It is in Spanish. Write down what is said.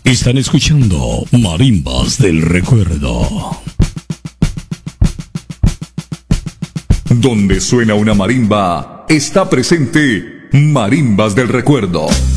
Están escuchando Marimbas del Recuerdo. Donde suena una marimba, está presente Marimbas del Recuerdo.